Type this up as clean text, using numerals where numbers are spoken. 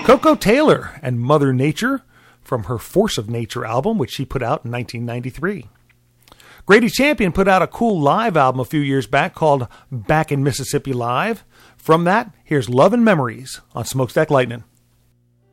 Coco Taylor and Mother Nature from her Force of Nature album, which she put out in 1993. Grady Champion put out a cool live album a few years back called Back in Mississippi Live. From that, here's Love and Memories on Smokestack Lightning.